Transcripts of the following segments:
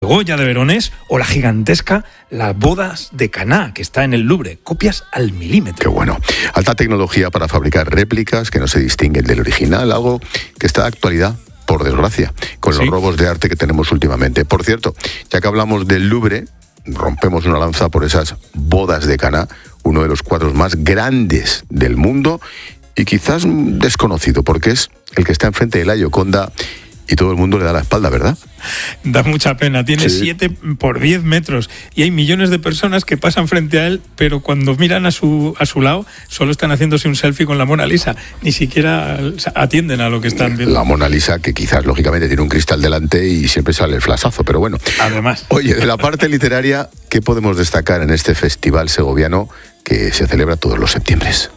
Goya de Veronés o la gigantesca Las bodas de Caná, que está en el Louvre. Copias al milímetro. Qué bueno. Alta tecnología para fabricar réplicas que no se distinguen del original, algo que está de actualidad, por desgracia, con los robos de arte que tenemos últimamente. Por cierto, ya que hablamos del Louvre, rompemos una lanza por esas bodas de Caná, uno de los cuadros más grandes del mundo y quizás desconocido, porque es el que está enfrente de la Gioconda y todo el mundo le da la espalda, ¿verdad? Da mucha pena, tiene 7 por 10 metros y hay millones de personas que pasan frente a él, pero cuando miran a su lado solo están haciéndose un selfie con la Mona Lisa, ni siquiera atienden a lo que están viendo. La Mona Lisa, que quizás lógicamente tiene un cristal delante y siempre sale el flashazo, pero bueno. Además. Oye, de la parte literaria, ¿qué podemos destacar en este festival segoviano que se celebra todos los septiembres?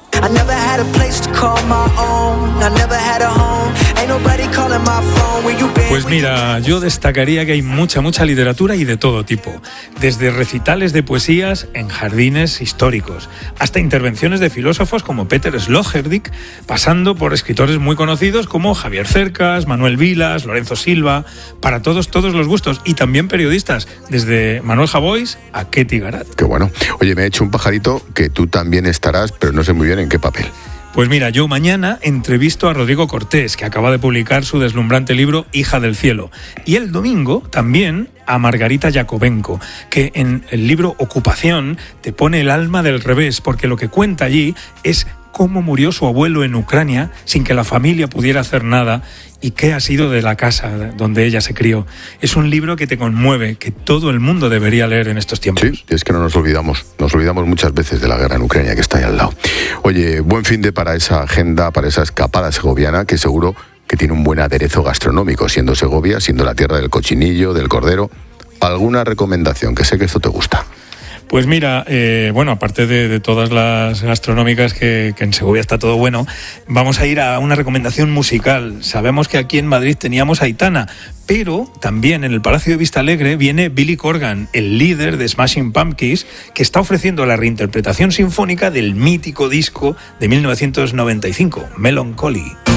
Pues mira, yo destacaría que hay mucha literatura y de todo tipo, desde recitales de poesías en jardines históricos, hasta intervenciones de filósofos como Peter Sloterdijk, pasando por escritores muy conocidos como Javier Cercas, Manuel Vilas, Lorenzo Silva, para todos los gustos, y también periodistas, desde Manuel Javois a Ketty Garat. Qué bueno. Oye, me he hecho un pajarito que tú también estarás, pero no sé muy bien en qué papel. Pues mira, yo mañana entrevisto a Rodrigo Cortés, que acaba de publicar su deslumbrante libro Hija del Cielo. Y el domingo también a Margarita Yakovenko, que en el libro Ocupación te pone el alma del revés, porque lo que cuenta allí es cómo murió su abuelo en Ucrania sin que la familia pudiera hacer nada y qué ha sido de la casa donde ella se crió. Es un libro que te conmueve, que todo el mundo debería leer en estos tiempos. Sí, es que no nos olvidamos muchas veces de la guerra en Ucrania que está ahí al lado. Oye, buen fin de para esa agenda, para esa escapada segoviana, que seguro que tiene un buen aderezo gastronómico, siendo Segovia, siendo la tierra del cochinillo, del cordero. ¿Alguna recomendación? Que sé que esto te gusta. Pues mira, aparte de todas las gastronómicas que en Segovia está todo bueno, vamos a ir a una recomendación musical. Sabemos que aquí en Madrid teníamos a Aitana, pero también en el Palacio de Vistalegre viene Billy Corgan, el líder de Smashing Pumpkins, que está ofreciendo la reinterpretación sinfónica del mítico disco de 1995, Melancholy.